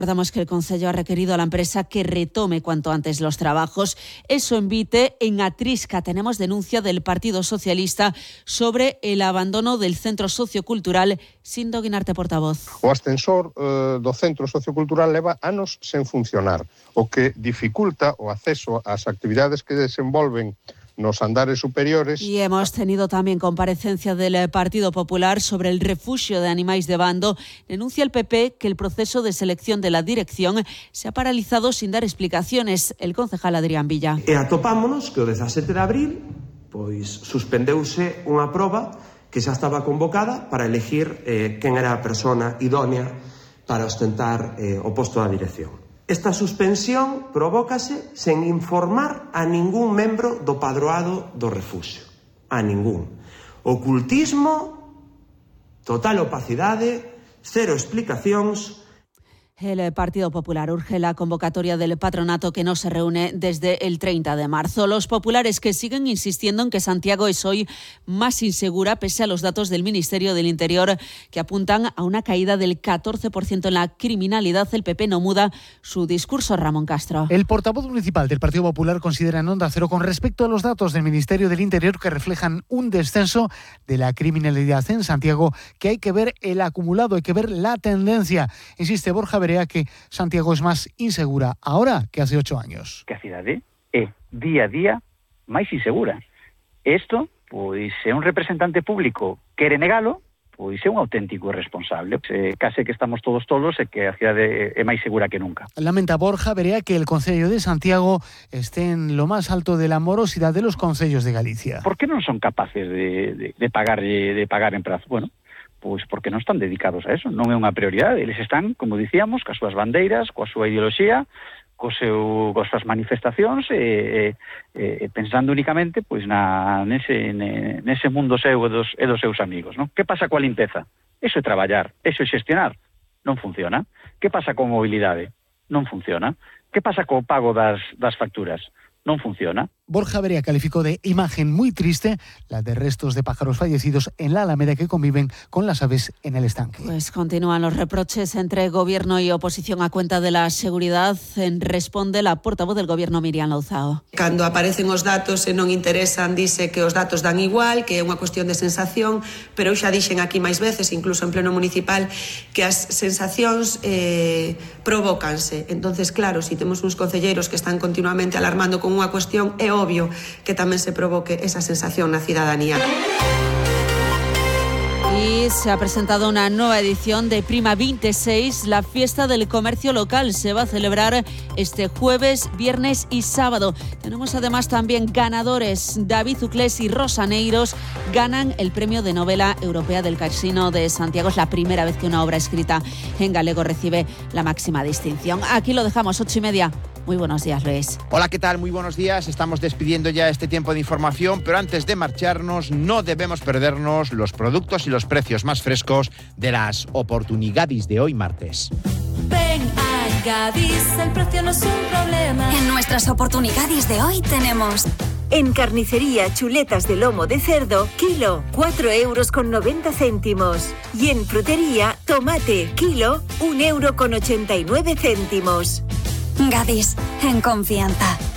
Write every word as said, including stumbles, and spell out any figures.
Recordamos que el Concello ha requerido a la empresa que retome cuanto antes los trabajos. Eso en Vite. En Atrisca tenemos denuncia del Partido Socialista sobre el abandono del Centro Sociocultural. Sindo Guinarte, portavoz. O ascensor eh, do Centro Sociocultural leva anos sen funcionar, o que dificulta o acceso ás actividades que desenvolven nos andares superiores. Y hemos tenido también comparecencia del Partido Popular sobre el refugio de animais de bando. Denuncia el P P que el proceso de selección de la dirección se ha paralizado sin dar explicaciones. El concejal Adrián Villa. E atopámonos que o dezasete de abril pois suspendeuse unha proba que xa estaba convocada para elegir eh, quen era a persona idónea para ostentar eh, o posto da dirección. Esta suspensión provócase sen informar a ningún membro do padroado do refuxio. A ningún. Ocultismo, total opacidade, cero explicacións. El Partido Popular urge la convocatoria del patronato que no se reúne desde el treinta de marzo. Los populares que siguen insistiendo en que Santiago es hoy más insegura pese a los datos del Ministerio del Interior que apuntan a una caída del catorce por ciento en la criminalidad. El P P no muda su discurso. Ramón Castro. El portavoz municipal del Partido Popular considera en Onda Cero con respecto a los datos del Ministerio del Interior que reflejan un descenso de la criminalidad en Santiago que hay que ver el acumulado, hay que ver la tendencia. Insiste Borja Berea que Santiago es más insegura ahora que hace ocho años. Que a cidade é día a día máis insegura. Isto, pois, se un representante público quere negalo, pois é un auténtico irresponsable. Se case que estamos todos tolos e que a cidade é máis segura que nunca. Lamenta Borja Berea que el Concello de Santiago esté en lo más alto de la morosidad de los concellos de Galicia. Por que non son capaces de, de, de pagar de pagar en prazo? Bueno, pois porque non están dedicados a eso, non é unha prioridade. Eles están, como dicíamos, coas súas bandeiras, coa súa ideoloxía, co seu, coas súas manifestacións e, e, e pensando únicamente pois na nese, nese mundo seu e dos, e dos seus amigos, non? Que pasa coa limpeza? Eso é traballar, eso é xestionar. Non funciona. Que pasa coa mobilidade? Non funciona. Que pasa co pago das, das facturas? Non funciona. Borja Berea calificó de imagen muy triste la de restos de pájaros fallecidos en la Alameda que conviven con las aves en el estanque. Pues continúan los reproches entre gobierno y oposición a cuenta de la seguridad. En responde la portavoz del gobierno, Miriam Louzao. Cando aparecen os datos e non interesan, dice que os datos dan igual, que é unha cuestión de sensación, pero eu xa dixen aquí máis veces, incluso en pleno municipal, que as sensacións eh, provócanse. Entonces, claro, si temos uns concelleiros que están continuamente alarmando con unha cuestión, é obvio que tamén se provoque esa sensación na cidadanía. Y se ha presentado una nueva edición de Prima veintiséis. La fiesta del comercio local se va a celebrar este jueves, viernes y sábado. Tenemos además también ganadores. David Uclés y Rosa Neiros ganan el premio de novela europea del Casino de Santiago. Es la primera vez que una obra escrita en galego recibe la máxima distinción. Aquí lo dejamos, ocho y media. Muy buenos días, Luis. Hola, ¿qué tal? Muy buenos días. Estamos despidiendo ya este tiempo de información, pero antes de marcharnos no debemos perdernos los productos y los precios más frescos de las oportunidades de hoy martes. Ven a Gadis, el precio no es un problema. En nuestras oportunidades de hoy tenemos... En carnicería, chuletas de lomo de cerdo, kilo, cuatro euros con noventa céntimos. Y en frutería, tomate, kilo, un euro con ochenta y nueve céntimos. Gadis, en confianza.